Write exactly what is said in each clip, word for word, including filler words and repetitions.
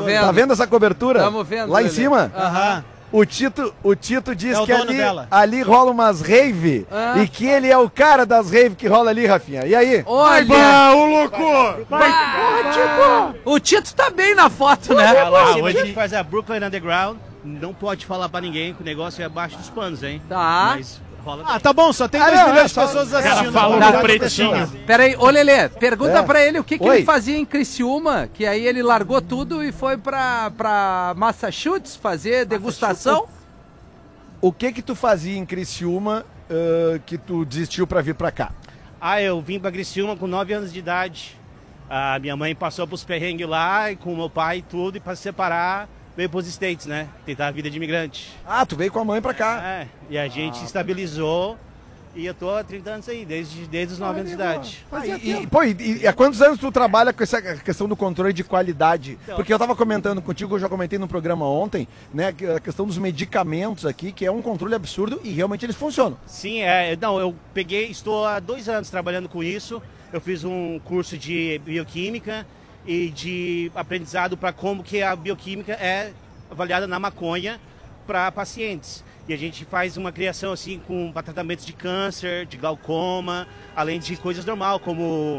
vendo. Tá vendo essa cobertura? Tamo vendo. Lá em Lelê. cima? Aham. O Tito, o Tito diz É o que dono ali, dela. ali rola umas rave Ah. e que ele é o cara das rave que rola ali, Rafinha. E aí? Olha, ô louco! Vai, o Tito tá bem na foto, né? Lá, hoje- hoje a gente faz a Brooklyn Underground. Não pode falar pra ninguém que o negócio é abaixo dos panos, hein? Tá. Mas rola. Ah, tá bom, só tem Ah, dois não, milhões é de só- pessoas o cara assistindo. falou Obrigado no por ter pretinho. chegado. Pera aí, ô Lelê, pergunta É. pra ele o que, que Oi. ele fazia em Criciúma, que aí ele largou tudo e foi pra, pra Massachusetts fazer degustação. O que que tu fazia em Criciúma ah, que tu desistiu pra vir pra cá? Ah, eu vim pra Criciúma com nove anos de idade. A minha mãe passou pros perrengues lá, e com meu pai e tudo, e pra se separar, veio pros States, né? Tentar a vida de imigrante. Ah, tu veio com a mãe pra cá. É, e a gente se estabilizou, e eu tô há trinta anos aí, desde, desde os nove anos de idade. Ah, e, e, pô, e, e há quantos anos tu trabalha com essa questão do controle de qualidade? Então. Porque eu tava comentando contigo, eu já comentei no programa ontem, né, que a questão dos medicamentos aqui, que é um controle absurdo e realmente eles funcionam. Sim, é, não, eu peguei, estou há dois anos trabalhando com isso. Eu fiz um curso de bioquímica e de aprendizado para como que a bioquímica é avaliada na maconha para pacientes. E a gente faz uma criação assim com pra tratamentos de câncer, de glaucoma, além de coisas normais como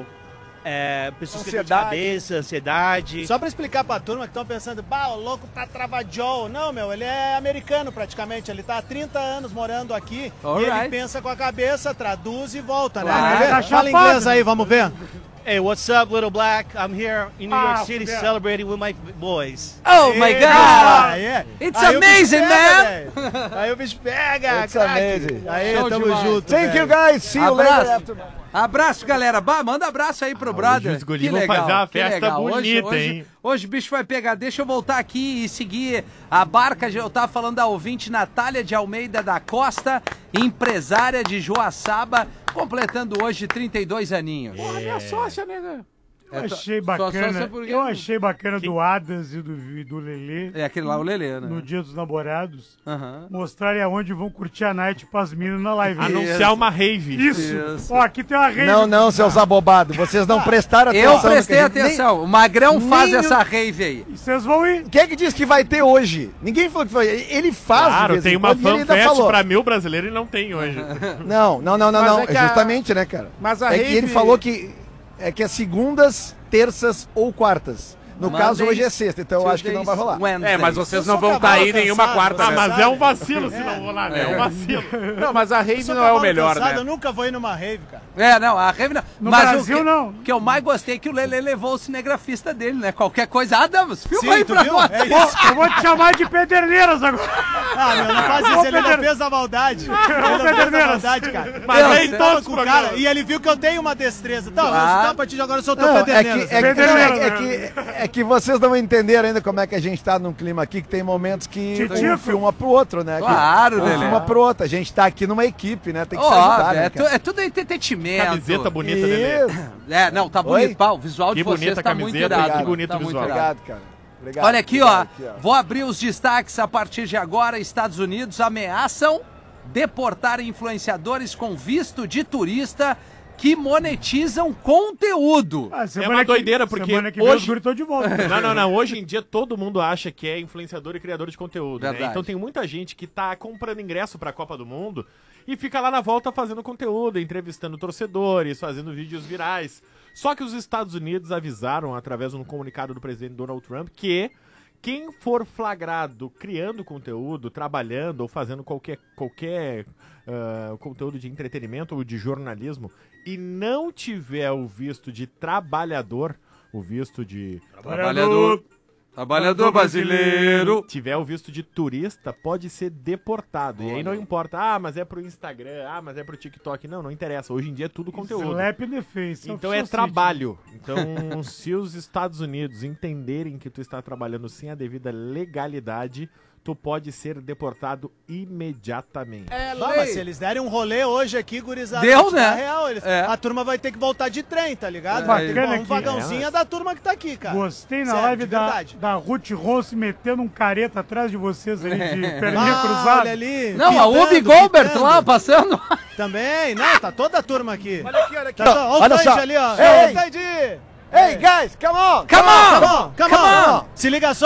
é, pessoas com dor de Ansiedade. cabeça, ansiedade. Só pra explicar pra turma que estão pensando, bah, o louco tá travadiol. Não, meu, ele é americano praticamente. Ele tá há trinta anos morando aqui e Alright. ele pensa com a cabeça, traduz e volta, Claro. né? Quer ver? Tá Fala chapado. inglês aí, vamos ver. Hey, what's up, little black? I'm here in New Ah, York City fudeu. celebrating with my boys. Oh my Aí, God! aí, It's aí o bicho amazing, pega, man! velho. Aí o bicho pega, It's craque. amazing. Aí, Show tamo demais. junto, Thank velho. you guys, see you Abraço. later after. Abraço, galera. Bah, manda abraço aí pro brother. hoje os guris Que vão legal, fazer uma que festa legal. Hoje- bonita, hoje, hein? Hoje o bicho vai pegar. Deixa eu voltar aqui e seguir a barca. Eu tava falando da ouvinte Natália de Almeida da Costa, empresária de Joaçaba, completando hoje trinta e dois aninhos. É. Olha a sócia, nega. Eu É, achei só- só- bacana, só porque- eu achei bacana do Adas e do, e do Lelê, É aquele lá, o Lelê, né? no Dia dos Namorados, Aham. mostrarem aonde vão curtir a night pras minas na live. Anunciar uma rave. Isso. Isso. Ó, aqui tem uma rave. Não, não, seus abobados, vocês não prestaram atenção. Eu no que prestei a gente- atenção. O Magrão nem faz o- essa rave aí. E vocês vão ir. Nem... Quem é que disse que vai ter hoje? Ninguém falou que foi. Ele faz. de Claro, vez tem em uma quando, e ele ainda fanfest falou. pra mil brasileiros e não tem hoje. Não, não, não, não, Mas não. é que É a- justamente, né, cara? Mas a é que rave- ele falou que é que é segundas, terças ou quartas. No caso, Mondays, hoje é sexta, então eu acho que não vai rolar. Wednesdays. É, mas vocês Eu não sou vão cavalo cair nenhuma cansado, quarta, Ah, né? mas sabe? é um vacilo se É. não rolar, né? É um vacilo. Não, mas a Eu rave sou não é o cavalo melhor, cansado, né? Eu nunca vou ir numa rave, cara. É, não, a rave não. No Mas Brasil, o que, não. que eu mais gostei é que o Lelê levou o cinegrafista dele, né? Qualquer coisa. Ah, Damas, filma Sim, aí tu pra viu? nós. É isso. Eu vou te chamar de Pederneiras agora. Ah, meu, não faz isso, ele não fez a maldade. Ele não fez a Pederneiras. maldade, cara. Mas eu aí tava todos com os o cara programas. e ele viu que eu tenho uma destreza. Então, Ah. eu, a partir de agora eu sou teu Não, é que, Pederneiras. é, que, Pederneiras, é, que, é que vocês não entenderam ainda como é que a gente tá num clima aqui que tem momentos que Titico. um filma pro outro, né? Claro, um Lelê. filma pro outro. A gente tá aqui numa equipe, né? Tem que se Ó, ajudar, né, é, tu- cara? é tudo entretenimento. Camiseta bonita, Lelê. Isso. É, não, tá Oi? bonito. Pá, o visual Que de vocês bonita tá a muito camiseta, irado. que bonito tá o muito visual. irado. Obrigado, cara. Obrigado. Olha aqui, ó. Obrigado, aqui, Vou abrir os destaques a partir de agora. Estados Unidos ameaçam deportar influenciadores com visto de turista que monetizam conteúdo. Ah, É uma doideira, porque semana que vem os hoje- guris estão de volta. Não, não, não. Hoje em dia todo mundo acha que é influenciador e criador de conteúdo. Né? Verdade. Então tem muita gente que tá comprando ingresso pra Copa do Mundo e fica lá na volta fazendo conteúdo, entrevistando torcedores, fazendo vídeos virais. Só que os Estados Unidos avisaram, através de um comunicado do presidente Donald Trump, que quem for flagrado criando conteúdo, trabalhando ou fazendo qualquer, qualquer ah, conteúdo de entretenimento ou de jornalismo e não tiver o visto de trabalhador, o visto de... Trabalhador. Trabalhador brasileiro. tiver o visto de turista, pode ser deportado. E aí não importa, ah, mas é pro Instagram, ah, mas é pro TikTok. Não, não interessa. Hoje em dia é tudo conteúdo. Slap in the face. Então é trabalho. Então, se os Estados Unidos entenderem que tu está trabalhando sem a devida legalidade, tu pode ser deportado imediatamente. É Não, mas se eles derem um rolê hoje aqui, gurizada, Deu, vai te né? dar real, eles- É. a turma vai ter que voltar de trem, tá ligado? É. Vai ter Bacana um que- vagãozinho é, da turma que tá aqui, cara. Gostei na Sério, live de da, verdade. da Ruth Ronce metendo um careta atrás de vocês aí, de perninha Ah, olha cruzada. ali. Não, a pitando, Ubi Goldberg pitando. lá passando. Também, não, tá toda a turma aqui. Olha aqui, olha aqui. Tá to- Olha o Olha Tandy só. ali, ó. Ei, Ô, Tandy! Hey, guys, come on! Come on! Come on, come Come on! on! Se liga só.